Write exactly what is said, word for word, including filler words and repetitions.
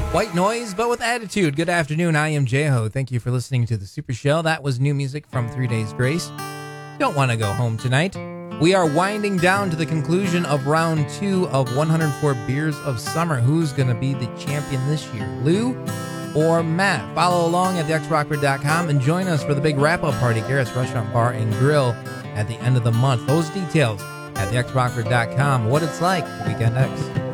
White noise, but with attitude. Good afternoon. I am J-Ho. Thank you for listening to the Super Shell. That was new music from Three Days Grace. Don't want to go home tonight. We are winding down to the conclusion of round two of one hundred four Beers of Summer. Who's going to be the champion this year, Lou or Matt? Follow along at the x rocker dot com and join us for the big wrap-up party, Garrett's Restaurant Bar and Grill, at the end of the month. Those details at the x rocker dot com. What it's like, Weekend X.